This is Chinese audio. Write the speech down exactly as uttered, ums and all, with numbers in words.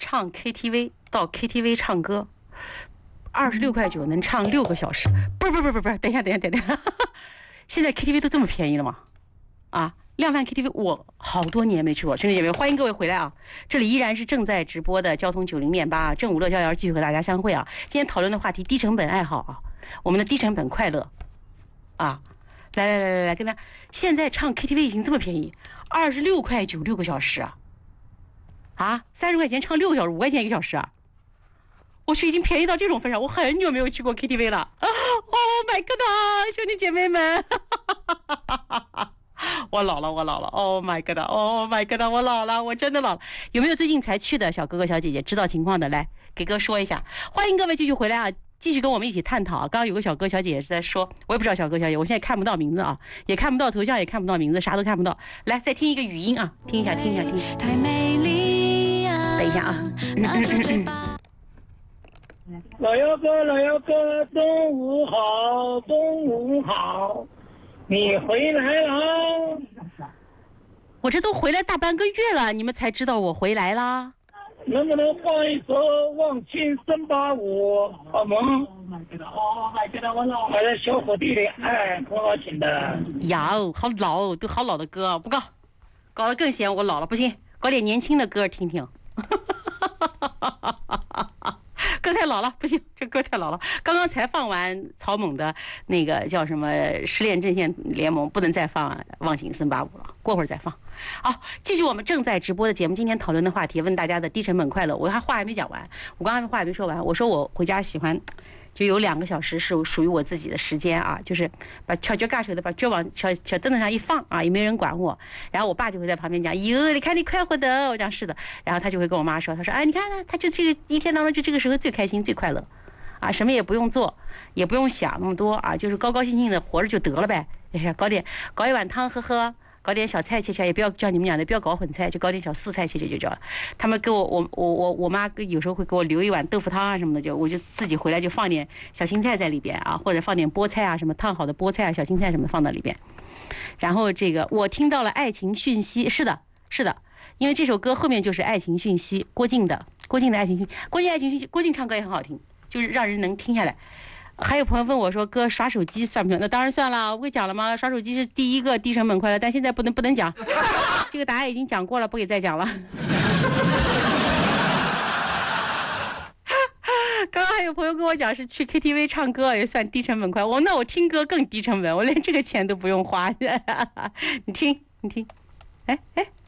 唱 K T V 到 K T V 唱歌，二十六块九能唱六个小时。不是不是不是不是，等一下等一下等一下，现在 K T V 都这么便宜了吗？啊，量贩 K T V 我好多年没去过，兄弟姐妹，欢迎各位回来啊！这里依然是正在直播的交通九零点八正午乐逍遥，继续和大家相会啊！今天讨论的话题：低成本爱好啊，我们的低成本快乐啊！来来来来来，跟他，现在唱 K T V 已经这么便宜，二十六块九六个小时啊！啊，三十块钱唱六个小时，五块钱一个小时啊！我去，已经便宜到这种份上，我很久没有去过 K T V 了。Oh my god， 兄弟姐妹们！我老了，我老了 ，Oh my god，Oh my god， 我老了，我真的老了。有没有最近才去的小哥哥小姐姐知道情况的？来给哥说一下。欢迎各位继续回来啊，继续跟我们一起探讨啊。刚刚有个小哥小姐姐是在说，我也不知道小哥小姐，我现在看不到名字啊，也看不到头像，也看不到名字，啥都看不到。来，再听一个语音啊，听一下，听一下，听一下。太美丽啊！等一下啊。 老幺哥，老幺哥，中午好，中午好。你回来了？ 我这都回来大半个月了，你们才知道我回来啦？ 能不能放一首《忘情森巴舞》好吗？还有小伙弟的爱，很好听的。 呀，好老，都好老的歌，不搞，搞得更显我老了，不行，搞点年轻的歌听听。歌太老了，不行，这歌太老了。刚刚才放完曹猛的那个叫什么《失恋阵线联盟》，不能再放《忘情森巴舞》了，过会儿再放。好，继续我们正在直播的节目。今天讨论的话题，问大家的低成本快乐。我还话还没讲完，我刚刚话还没说完。我说我回家喜欢。就有两个小时是属于我自己的时间啊，就是把翘脚嘎手的把脚往小小凳子上一放啊，也没人管我。然后我爸就会在旁边讲：“哟，你看你快活的。”我讲是的。然后他就会跟我妈说：“他说哎，你看呢，他就这个一天当中就这个时候最开心最快乐，啊，什么也不用做，也不用想那么多啊，就是高高兴兴的活着就得了呗。哎呀，搞点搞一碗汤喝喝。”搞点小菜切切，也不要叫你们讲的，不要搞混菜，就搞点小素菜切切就叫了。他们给我，我我我我妈有时候会给我留一碗豆腐汤啊什么的，就我就自己回来就放点小青菜在里边啊，或者放点菠菜啊什么烫好的菠菜啊、小青菜什么的放到里边。然后这个我听到了爱情讯息，是的，是的，因为这首歌后面就是爱情讯息，郭靖的郭靖的爱情讯，郭靖爱情讯息，郭靖唱歌也很好听，就是让人能听下来。还有朋友问我说：“哥，刷手机算不算？”那当然算了，我不讲了吗？刷手机是第一个低成本快乐，但现在不能不能讲，这个答案已经讲过了，不给再讲了。刚刚还有朋友跟我讲是去 K T V 唱歌也算低成本快乐，我那我听歌更低成本，我连这个钱都不用花。你听，你听，哎哎。